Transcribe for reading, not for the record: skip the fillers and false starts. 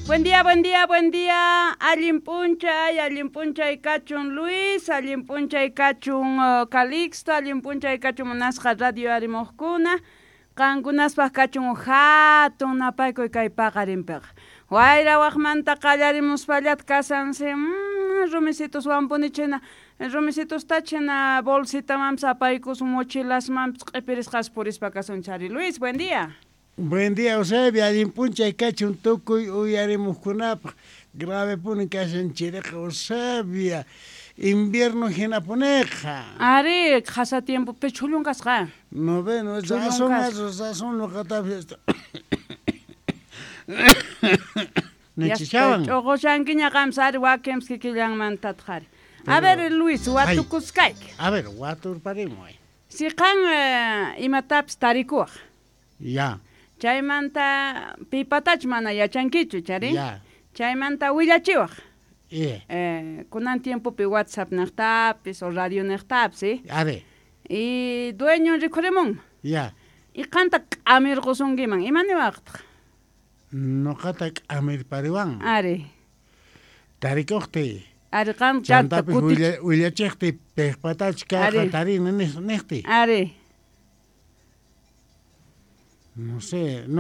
Buen día. Allin punchay kachun Luis, allin punchay kachun Calixto, allin punchay kachun Munasqa radio arimuqkuna, qankunaspaq kachun hatun napaykuy kay paqarinpiqa. Wayra waqmanta qallarimuspallat kasansi, rumisitos wampunichina, rumisitos tachina bolsitamanpas apaykus mochilasmanpas q'ipirisqas purispa kasunchari. Luis, buen día. Buen día, Eusebio. Allin punchay kachun tukuy uyarimuqkunapaq grave punin kasanchiriqa Eusebio. Invierno hinapuneqa. Ari, qhasa tiempo pechulun kasqa. No ve, no, sazón lo catapia. Nechichawan. Ch'uqushankiña qamsari wakemski killanmantatqari. A ver, Luis, watukuskayk. A ver, waturparimoy. Siqan imatapis tarikuq. Ya. Chaymanta pipatach mana yachankichu, chari? Ya. Chaymanta willachiwaq. Kunan tiempopi WhatsApp niqtapis o radio niqtapis, ¿sí? Are. Y dueño rikhurimun. Ya. Y qanta q'amirqusunkiman, imaniwaqtaq? Noqata q'amirpariwan. Ari. Tarikuqti. Ari qan chanta Chantapis willachiqti pejpatach kaqa tarini niqti. Ari. No sé,